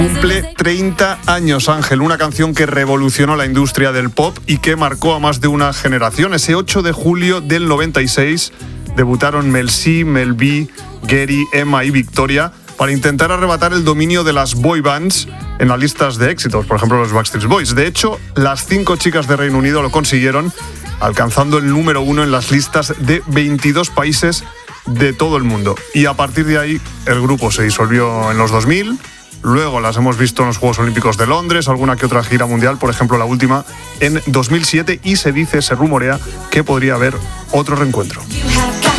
Cumple 30 años, Ángel, una canción que revolucionó la industria del pop y que marcó a más de una generación. Ese 8 de julio del 96 debutaron Mel C, Mel B, Gary, Emma y Victoria para intentar arrebatar el dominio de las boy bands en las listas de éxitos, por ejemplo los Backstreet Boys. De hecho, las 5 chicas de Reino Unido lo consiguieron, alcanzando el número 1 en las listas de 22 países de todo el mundo. Y a partir de ahí, el grupo se disolvió en los 2000. Luego las hemos visto en los Juegos Olímpicos de Londres, alguna que otra gira mundial, por ejemplo la última en 2007, y se rumorea que podría haber otro reencuentro.